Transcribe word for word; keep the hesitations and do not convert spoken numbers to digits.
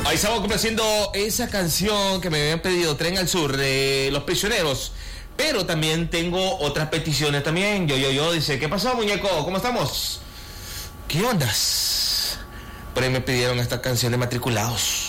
Ahí estamos complaciendo esa canción que me habían pedido, Tren al Sur, de Los Prisioneros. Pero también tengo otras peticiones también. Yo, yo, yo, dice, ¿qué pasó, muñeco? ¿Cómo estamos? ¿Qué ondas? Por ahí me pidieron esta canción de Matriculados.